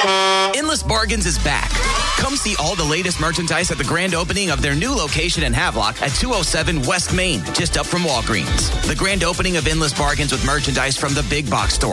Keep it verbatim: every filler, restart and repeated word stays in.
Endless Bargains is back. Come see all the latest merchandise at the grand opening of their new location in Havelock at two oh seven West Main, just up from Walgreens. The grand opening of Endless Bargains with merchandise from the big box store.